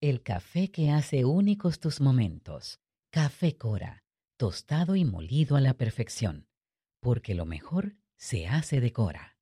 El café que hace únicos tus momentos. Café Cora, tostado y molido a la perfección, porque lo mejor se hace de Cora.